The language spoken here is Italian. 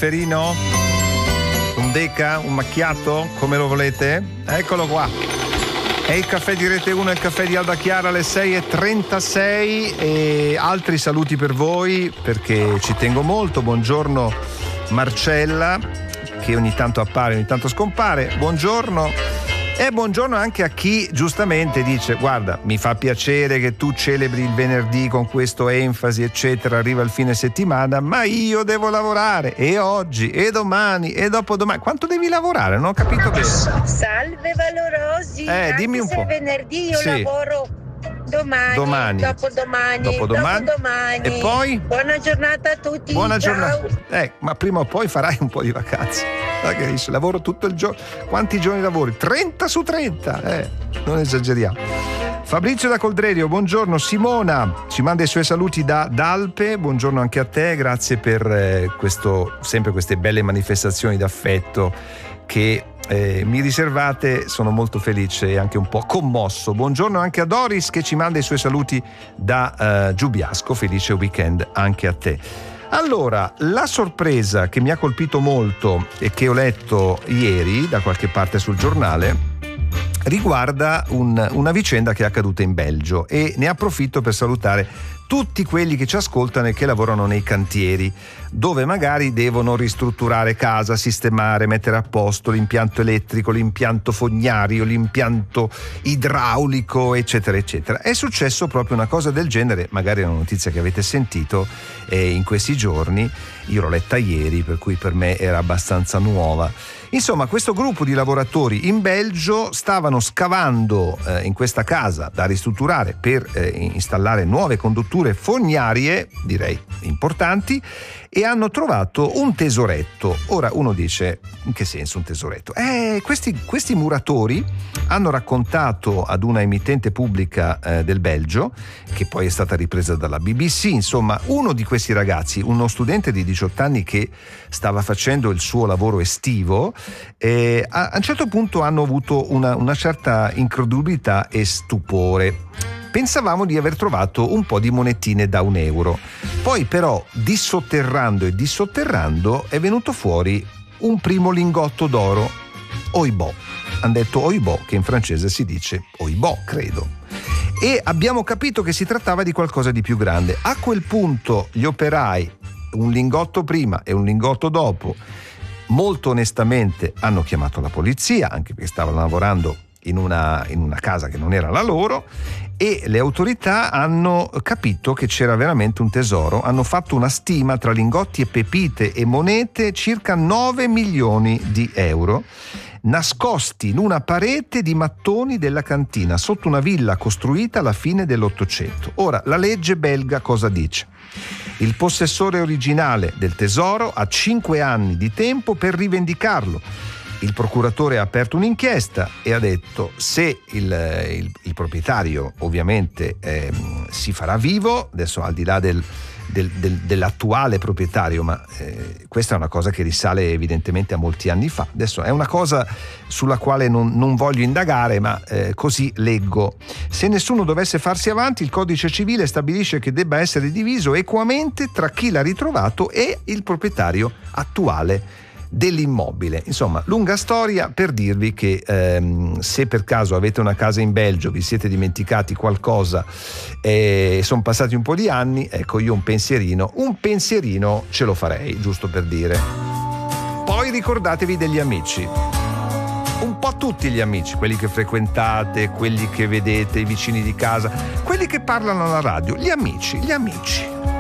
zafferino? Un deca? Un macchiato? Come lo volete? Eccolo qua. È il caffè di Rete 1, il caffè di Alba Chiara alle 6:36 e altri saluti per voi perché ci tengo molto. Buongiorno Marcella, che ogni tanto appare, ogni tanto scompare. Buongiorno. E buongiorno anche a chi giustamente dice: guarda, mi fa piacere che tu celebri il venerdì con questo enfasi eccetera, arriva il fine settimana, ma io devo lavorare e oggi e domani e dopodomani. Quanto devi lavorare? Non ho capito bene. Salve valorosi, dimmi un anche se po'. venerdì io lavoro domani, dopodomani. E poi? Buona giornata a tutti. Buona ciao. giornata. Ma prima o poi farai un po' di vacanze. Che dice, lavoro tutto il giorno. Quanti giorni lavori? 30 su 30. Non esageriamo. Fabrizio da Coldrerio, buongiorno. Simona ci manda i suoi saluti da Alpe. Buongiorno anche a te, grazie per sempre queste belle manifestazioni d'affetto che mi riservate. Sono molto felice e anche un po' commosso. Buongiorno anche a Doris che ci manda i suoi saluti da Giubiasco. Felice weekend anche a te. Allora, la sorpresa che mi ha colpito molto e che ho letto ieri da qualche parte sul giornale riguarda una vicenda che è accaduta in Belgio e ne approfitto per salutare tutti quelli che ci ascoltano e che lavorano nei cantieri, dove magari devono ristrutturare casa, sistemare, mettere a posto l'impianto elettrico, l'impianto fognario, l'impianto idraulico, eccetera, eccetera. È successo proprio una cosa del genere, magari è una notizia che avete sentito in questi giorni, io l'ho letta ieri, per cui per me era abbastanza nuova. Insomma, questo gruppo di lavoratori in Belgio stavano scavando in questa casa da ristrutturare per installare nuove condutture fognarie, direi importanti, e hanno trovato un tesoretto. Ora uno dice: in che senso un tesoretto? Questi muratori hanno raccontato ad una emittente pubblica del Belgio, che poi è stata ripresa dalla BBC, insomma, uno di questi ragazzi, uno studente di 18 anni che stava facendo il suo lavoro estivo, a un certo punto hanno avuto una certa incredulità e stupore. Pensavamo di aver trovato un po' di monetine da €1. Poi però, dissotterrando è venuto fuori un primo lingotto d'oro. Oibò. Hanno detto oibò, che in francese si dice oibò, credo. E abbiamo capito che si trattava di qualcosa di più grande. A quel punto gli operai, un lingotto prima e un lingotto dopo, molto onestamente hanno chiamato la polizia, anche perché stavano lavorando in una casa che non era la loro, e le autorità hanno capito che c'era veramente un tesoro. Hanno fatto una stima tra lingotti e pepite e monete, circa 9 milioni di euro, nascosti in una parete di mattoni della cantina sotto una villa costruita alla fine dell'Ottocento. Ora, la legge belga cosa dice? Il possessore originale del tesoro ha 5 anni di tempo per rivendicarlo. Il procuratore ha aperto un'inchiesta e ha detto: se il proprietario ovviamente si farà vivo, adesso al di là dell'attuale proprietario, ma questa è una cosa che risale evidentemente a molti anni fa, adesso è una cosa sulla quale non voglio indagare, ma così leggo. Se nessuno dovesse farsi avanti, il codice civile stabilisce che debba essere diviso equamente tra chi l'ha ritrovato e il proprietario attuale dell'immobile. Insomma, lunga storia per dirvi che se per caso avete una casa in Belgio, vi siete dimenticati qualcosa e sono passati un po' di anni, ecco, io un pensierino ce lo farei, giusto per dire. Poi ricordatevi degli amici, un po' tutti gli amici, quelli che frequentate, quelli che vedete, i vicini di casa, quelli che parlano alla radio, gli amici.